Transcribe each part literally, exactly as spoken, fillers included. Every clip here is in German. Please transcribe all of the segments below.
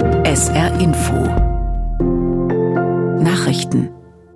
S R Info Nachrichten.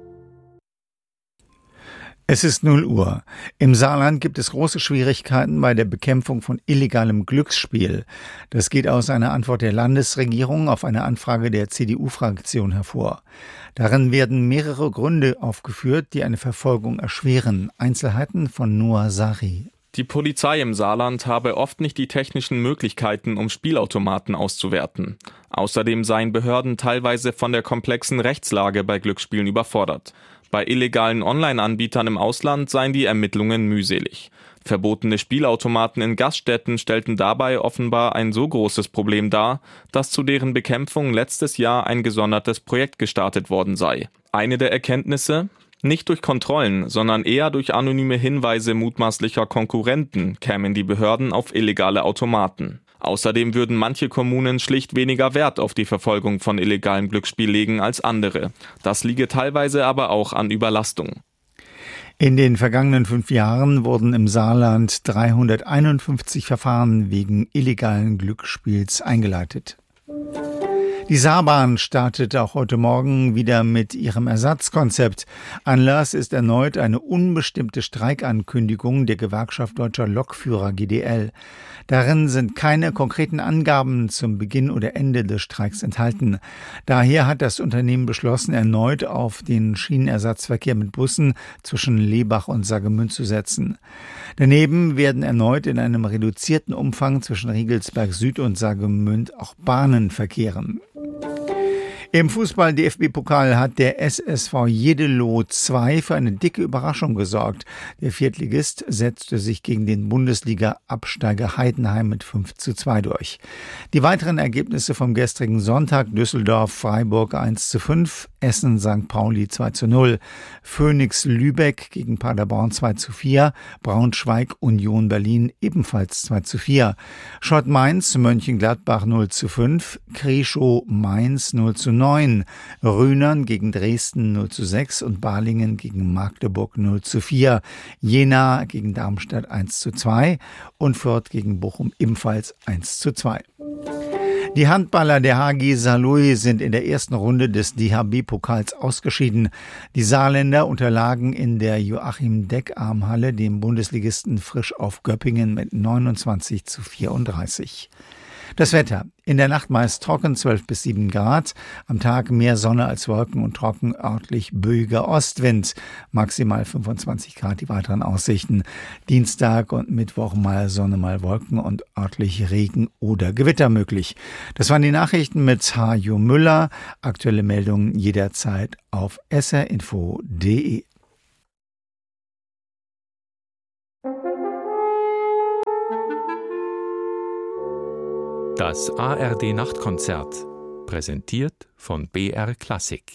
Es ist null Uhr. Im Saarland gibt es große Schwierigkeiten bei der Bekämpfung von illegalem Glücksspiel. Das geht aus einer Antwort der Landesregierung auf eine Anfrage der C D U-Fraktion hervor. Darin werden mehrere Gründe aufgeführt, die eine Verfolgung erschweren. Einzelheiten von Noah Sari. Die Polizei im Saarland habe oft nicht die technischen Möglichkeiten, um Spielautomaten auszuwerten. Außerdem seien Behörden teilweise von der komplexen Rechtslage bei Glücksspielen überfordert. Bei illegalen Online-Anbietern im Ausland seien die Ermittlungen mühselig. Verbotene Spielautomaten in Gaststätten stellten dabei offenbar ein so großes Problem dar, dass zu deren Bekämpfung letztes Jahr ein gesondertes Projekt gestartet worden sei. Eine der Erkenntnisse? Nicht durch Kontrollen, sondern eher durch anonyme Hinweise mutmaßlicher Konkurrenten kämen die Behörden auf illegale Automaten. Außerdem würden manche Kommunen schlicht weniger Wert auf die Verfolgung von illegalem Glücksspiel legen als andere. Das liege teilweise aber auch an Überlastung. In den vergangenen fünf Jahren wurden im Saarland dreihunderteinundfünfzig Verfahren wegen illegalen Glücksspiels eingeleitet. Die Saarbahn startet auch heute Morgen wieder mit ihrem Ersatzkonzept. Anlass ist erneut eine unbestimmte Streikankündigung der Gewerkschaft Deutscher Lokführer G D L. Darin sind keine konkreten Angaben zum Beginn oder Ende des Streiks enthalten. Daher hat das Unternehmen beschlossen, erneut auf den Schienenersatzverkehr mit Bussen zwischen Lebach und Saargemünd zu setzen. Daneben werden erneut in einem reduzierten Umfang zwischen Riegelsberg Süd und Saargemünd auch Bahnen verkehren. Im Fußball-D F B-Pokal hat der S S V Jeddelo zwei für eine dicke Überraschung gesorgt. Der Viertligist setzte sich gegen den Bundesliga-Absteiger Heidenheim mit fünf zu zwei durch. Die weiteren Ergebnisse vom gestrigen Sonntag: Düsseldorf Freiburg eins zu fünf, Essen Sankt Pauli zwei zu null, Phoenix Lübeck gegen Paderborn zwei zu vier, Braunschweig Union Berlin ebenfalls zwei zu vier, Schott Mainz Mönchengladbach null zu fünf, Kreschow Mainz null zu neun, Rhönern gegen Dresden null zu sechs und Balingen gegen Magdeburg null zu vier, Jena gegen Darmstadt eins zu zwei und Fürth gegen Bochum ebenfalls eins zu zwei. Die Handballer der H G Saarlouis sind in der ersten Runde des D H B-Pokals ausgeschieden. Die Saarländer unterlagen in der Joachim-Deck-Armhalle dem Bundesligisten Frisch auf Göppingen mit neunundzwanzig zu vierunddreißig. Das Wetter. In der Nacht meist trocken, zwölf bis sieben Grad. Am Tag mehr Sonne als Wolken und trocken, örtlich böiger Ostwind. Maximal fünfundzwanzig Grad die weiteren Aussichten. Dienstag und Mittwoch mal Sonne, mal Wolken und örtlich Regen oder Gewitter möglich. Das waren die Nachrichten mit Hajo Müller. Aktuelle Meldungen jederzeit auf s r info punkt d e. Das A R D-Nachtkonzert, präsentiert von B R Klassik.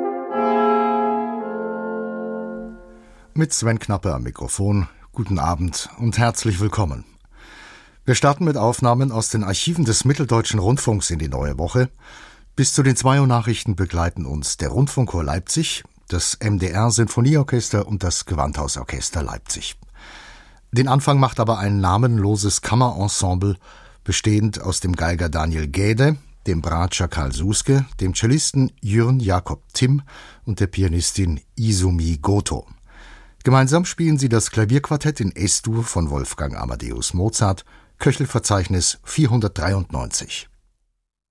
Mit Sven Knappe am Mikrofon. Guten Abend und herzlich willkommen. Wir starten mit Aufnahmen aus den Archiven des Mitteldeutschen Rundfunks in die neue Woche. Bis zu den zwei Uhr Nachrichten begleiten uns der Rundfunkchor Leipzig, das M D R-Sinfonieorchester und das Gewandhausorchester Leipzig. Den Anfang macht aber ein namenloses Kammerensemble, bestehend aus dem Geiger Daniel Gäde, dem Bratscher Karl Suske, dem Cellisten Jürn Jakob Timm und der Pianistin Izumi Goto. Gemeinsam spielen sie das Klavierquartett in Es-Dur von Wolfgang Amadeus Mozart, Köchelverzeichnis vierhundertdreiundneunzig.